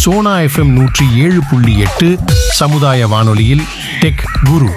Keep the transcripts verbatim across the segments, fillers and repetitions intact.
Sona FM நூற்றி ஏழு புள்ளி எட்டு சமுதாய வானொலியில் டெக் குரு.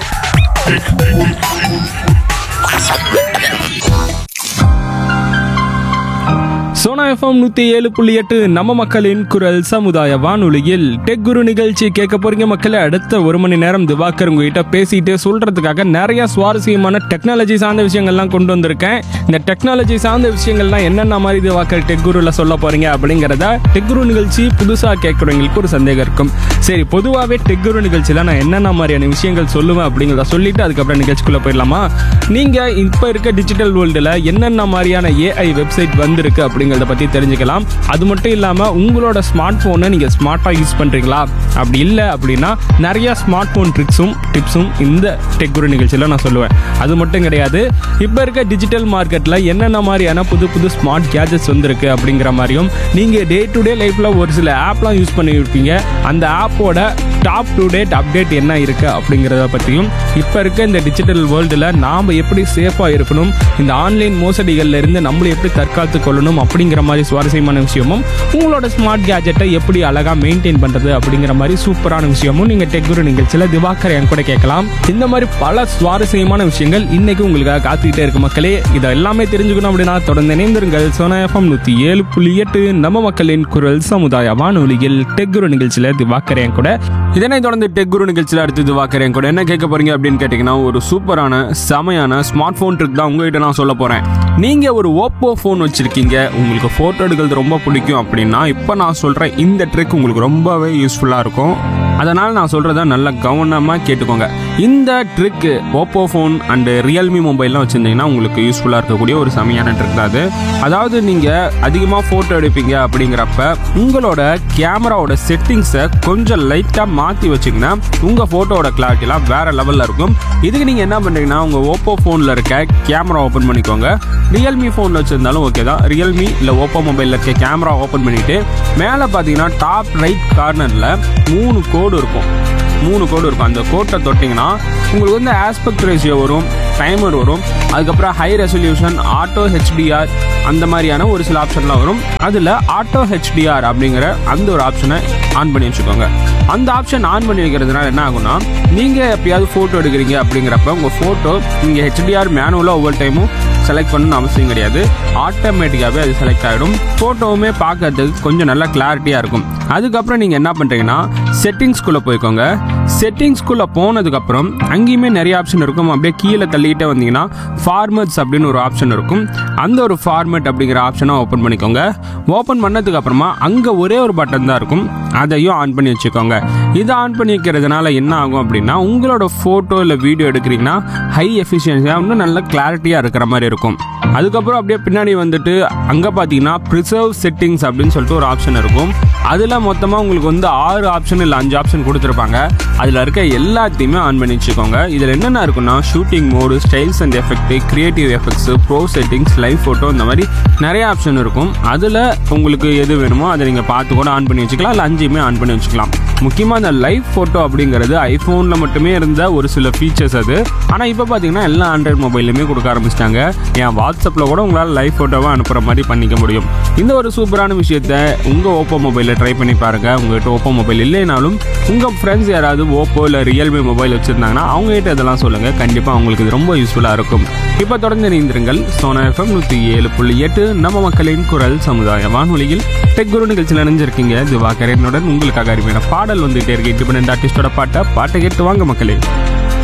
சோனா எஃப்எம் நூற்றி ஏழு புள்ளி எட்டு நம்ம மக்களின் குரல் சமுதாய வானொலியில் டெக் குரு நிகழ்ச்சி கேட்க போறீங்க மக்களே. அடுத்த ஒரு மணி நேரம் திவாகர் உங்ககிட்ட பேசிட்டு சொல்றதுக்காக நிறைய சுவாரஸ்யமான டெக்னாலஜி சார்ந்த விஷயங்கள்லாம் கொண்டு வந்திருக்கேன். இந்த டெக்னாலஜி சார்ந்த விஷயங்கள்லாம் என்னென்ன மாதிரி திவாகர் டெக் குருல சொல்ல போறீங்க அப்படிங்கிறத டெக் குரு நிகழ்ச்சி புதுசாக கேட்குறவங்களுக்கு ஒரு சந்தேகம் இருக்கும். சரி, பொதுவாகவே டெக் குரு நிகழ்ச்சியில் நான் என்னென்ன மாதிரியான விஷயங்கள் சொல்லுவேன் அப்படிங்கிறத சொல்லிட்டு அதுக்கப்புறம் நிகழ்ச்சிக்குள்ள போயிடலாமா? நீங்க இப்போ இருக்க டிஜிட்டல் வேர்ல்டில் என்னென்ன மாதிரியான ஏஐ வெப்சைட் வந்திருக்கு அப்படிங்கிறத பற்றி தெரிஞ்சுக்கலாம். அது மட்டும் இல்லாமல் உங்களோட ஸ்மார்ட் ஃபோனை நீங்கள் ஸ்மார்ட்டாக யூஸ் பண்ணுறீங்களா, அப்படி இல்லை அப்படின்னா நிறைய ஸ்மார்ட் ஃபோன் ட்ரிக்ஸும் டிப்ஸும் இந்த டெக் குரு நிகழ்ச்சியில் நான் சொல்லுவேன். அது மட்டும் கிடையாது, இப்போ இருக்க டிஜிட்டல் மார்க்கெட்டில் என்னென்ன மாதிரியான புது புது ஸ்மார்ட் கேஜெட்ஸ் வந்திருக்கு அப்படிங்கிற மாதிரியும், நீங்கள் டே டு டே லைஃப்பில் ஒரு சில ஆப்லாம் யூஸ் பண்ணியிருப்பீங்க, அந்த ஆப்போட டாப் டு டேட் அப்டேட் என்ன இருக்குது அப்படிங்கிறத பற்றியும், இப்போ இருக்க இந்த டிஜிட்டல் வேர்ல்டில் நாம் எப்படி சேஃபாக இருக்கணும், இந்த ஆன்லைன் மோசடிகளில் இருந்து நம்மளை எப்படி தற்காத்து கொள்ளணும் அப்படிங்கிற மாதிரி சுவாரஸ்யமான விஷயமும், உங்களோட ஸ்மார்ட் கேஜெட்டை எப்படி அழகாக மெயின்டைன் பண்ணுறது அப்படிங்கிற மாதிரி சூப்பரான விஷயமும் நீங்கள் டெக் குரு நிகழ்ச்சியில் திவாகர் என் கூட கேட்கலாம். இந்த மாதிரி பல சுவாரஸ்யமான விஷயங்கள் இன்னைக்கு உங்களுக்காக காத்துக்கிட்டே இருக்கு மக்களே. இதை எல்லாமே தெரிஞ்சுக்கணும் அப்படின்னா தொடர்ந்து இணைந்திருங்கள். சோனா எஃப்எம் நூற்றி ஏழு புள்ளி எட்டு நம்ம மக்களின் குரல் சமுதாய வானொலியில் டெக் குரு நிகழ்ச்சியில் திவாகர் என் கூட. இதனை தொடர்ந்து டெக் குரு நிகழ்ச்சியில் அடுத்து திவாகர் என் கூட என்ன கேட்க போறீங்க அப்படின்னு கேட்டீங்கன்னா, ஒரு சூப்பரான செமையான ஸ்மார்ட் ஃபோன் ட்ரிக் தான் உங்ககிட்ட நான் சொல்ல போறேன். நீங்க ஒரு ஓப்போ ஃபோன் வச்சிருக்கீங்க, உங்களுக்கு போட்டோ எடுக்கிறது ரொம்ப பிடிக்கும் அப்படின்னா இப்போ நான் சொல்றேன் இந்த ட்ரிக் உங்களுக்கு ரொம்பவே யூஸ்ஃபுல்லா இருக்கும். அதனால் நான் சொல்கிறத நல்லா கவனமாக கேட்டுக்கோங்க. இந்த trick Oppo phone and Realme மொபைல்லாம் வச்சுருந்தீங்கன்னா உங்களுக்கு யூஸ்ஃபுல்லாக இருக்கக்கூடிய ஒரு செமையான ட்ரிக் தான் அது. அதாவது நீங்கள் அதிகமாக ஃபோட்டோ எடுப்பீங்க அப்படிங்கிறப்ப உங்களோட கேமராவோட செட்டிங்ஸை கொஞ்சம் லைட்டாக மாற்றி வச்சிங்கன்னா உங்கள் ஃபோட்டோவோட கிளாரிட்டிலாம் வேறு லெவலில் இருக்கும். இதுக்கு நீங்கள் என்ன பண்ணுறீங்கன்னா, உங்கள் ஓப்போ ஃபோனில் இருக்க கேமரா ஓப்பன் பண்ணிக்கோங்க. ரியல்மி ஃபோனில் வச்சுருந்தாலும் ஓகே தான். ரியல்மி இல்லை ஓப்போ மொபைலில் இருக்க கேமரா ஓப்பன் பண்ணிவிட்டு மேலே பார்த்தீங்கன்னா டாப் ரைட் கார்னரில் மூணு கோடு இருக்கும் மூணு கோடு இருக்கும் அந்த கோட்டை தொட்டிங்கன்னா உங்களுக்கு வந்து ஆஸ்பெக்ட் ரேஷியோ வரும், டைமர் வரும், அதுக்கப்புறம் ஹை ரெசல்யூஷன், ஆட்டோ ஹெச்டிஆர் அந்த மாதிரியான ஒரு சில ஆப்ஷன்லாம் வரும். அதில் ஆட்டோ ஹெச்டிஆர் அப்படிங்கிற அந்த ஒரு ஆப்ஷனை ஆன் பண்ணி வச்சுக்கோங்க. அந்த ஆப்ஷன் ஆன் பண்ணி வைக்கிறதுனால என்ன ஆகும்னா, நீங்கள் எப்பயாவது ஃபோட்டோ எடுக்கிறீங்க அப்படிங்கிறப்ப உங்கள் ஃபோட்டோ நீங்கள் ஹெச்டிஆர் மேனுவலாக ஒவ்வொரு டைமும் செலக்ட் பண்ணணும்னு அவசியம் கிடையாது. ஆட்டோமேட்டிக்காகவே அது செலக்ட் ஆகிடும். ஃபோட்டோவுமே பார்க்கறதுக்கு கொஞ்சம் நல்லா கிளாரிட்டியாக இருக்கும். அதுக்கப்புறம் நீங்கள் என்ன பண்ணுறீங்கன்னா, செட்டிங்ஸ்குள்ளே போய்க்கோங்க. செட்டிங்ஸ்குள்ளே போனதுக்கப்புறம் அங்கேயுமே நிறைய ஆப்ஷன் இருக்கும். அப்படியே கீழே தள்ளிக்கிட்டே வந்தீங்கன்னா ஃபார்மட்ஸ் அப்படின்னு ஒரு ஆப்ஷன் இருக்கும். அந்த ஒரு ஃபார்மட் அப்படிங்கிற ஆப்ஷனை ஓப்பன் பண்ணிக்கோங்க. ஓப்பன் பண்ணதுக்கு அப்புறமா அங்கே ஒரே ஒரு பட்டன் தான் இருக்கும், அதையும் ஆன் பண்ணி வச்சுக்கோங்க. இதை ஆன் பண்ணி வைக்கிறதுனால என்ன ஆகும் அப்படின்னா, உங்களோட ஃபோட்டோ இல்லை வீடியோ எடுக்கிறீங்கன்னா ஹை எஃபிஷியன்சியாக இன்னும் நல்ல கிளாரிட்டியாக இருக்கிற மாதிரி இருக்கும். அதுக்கப்புறம் அப்படியே பின்னாடி வந்துட்டு அங்கே பார்த்தீங்கன்னா ப்ரிசர்வ் செட்டிங்ஸ் அப்படின்னு சொல்லிட்டு ஒரு ஆப்ஷன் இருக்கும். அதில் மொத்தமாக உங்களுக்கு வந்து ஆறு ஆப்ஷன் இல்லை அஞ்சு ஆப்ஷன் கொடுத்துருப்பாங்க. அதில் இருக்க எல்லாத்தையுமே ஆன் பண்ணி வச்சுக்கோங்க. இதில் என்னென்ன இருக்குன்னா, shooting mode, styles and effect, creative effects, bro settings, live photo, இந்த மாதிரி நிறைய ஆப்ஷன் இருக்கும். அதில் உங்களுக்கு எது வேணுமோ அதை நீங்கள் பார்த்து கூட ஆன் பண்ணி வச்சுக்கலாம். இல்லை அஞ்சுமே ஆன் பண்ணி வச்சுக்கலாம். முக்கியமாக இந்த லைவ் ஃபோட்டோ அப்படிங்கிறது ஐஃபோனில் மட்டுமே இருந்த ஒரு சில ஃபீச்சர்ஸ் அது. ஆனால் இப்போ பார்த்தீங்கன்னா எல்லா ஆண்ட்ராய்ட் மொபைல்லையுமே கொடுக்க ஆரம்பிச்சிட்டாங்க. என் வாட்ஸ்அப்பில் கூட உங்களால் லைவ் ஃபோட்டோவை அனுப்புகிற மாதிரி பண்ணிக்க முடியும். இந்த ஒரு சூப்பரான விஷயத்த உங்கள் ஓப்போ மொபைலில் ட்ரை பண்ணி பாருங்கள். உங்கள்கிட்ட ஓப்போ மொபைல் இல்லைனாலும் உங்கள் ஃப்ரெண்ட்ஸ் யாராவது ஓப்போ இல்லை ரியல்மி மொபைல் வச்சுருந்தாங்கன்னா அவங்ககிட்ட இதெல்லாம் சொல்லுங்கள். கண்டிப்பாக அவங்களுக்கு இது ரொம்ப யூஸ்ஃபுல்லாக இருக்கும். இப்போ தொடர்ந்து இணைந்திருங்கள். சோனா எஃப்எம் நூற்றி ஏழு புள்ளி எட்டு நம்ம மக்களின் குரல் சமுதாய வானொலியில் டெக் குரு நிகழ்ச்சியில் நினைஞ்சிருக்கீங்க. திவாகரனுடன் உங்களுக்காக அருமையான பாடல் வந்துகிட்டே இருக்கு. இண்டிபெண்டன்ட் ஆர்டிஸ்டோட பாட்டை பாட்டை கேட்டு வாங்க மக்களே.